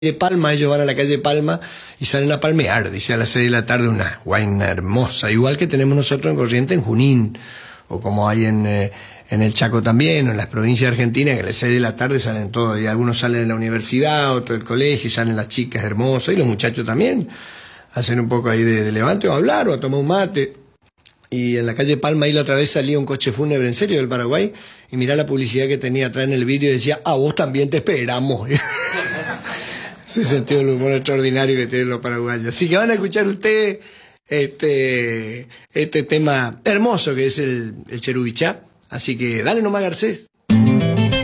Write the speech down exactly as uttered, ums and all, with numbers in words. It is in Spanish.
de Palma, ellos van a la calle Palma y salen a palmear, dice a las seis de la tarde, una guaina hermosa, igual que tenemos nosotros en Corrientes, en Junín, o como hay en, eh, en el Chaco también, o en las provincias argentinas, que a las seis de la tarde salen todos, y algunos salen de la universidad, otros del colegio, y salen las chicas hermosas, y los muchachos también, hacen un poco ahí de, de levante, o a hablar, o a tomar un mate. Y en la calle Palma ahí la otra vez salía un coche fúnebre, en serio, del Paraguay, y mirá la publicidad que tenía atrás en el vídeo y decía, a vos también te esperamos. Ese sentido del humor extraordinario que tienen los paraguayos. Así que van a escuchar ustedes este, este tema hermoso que es el, el Cherubichá. Así que dale nomás, Garcés.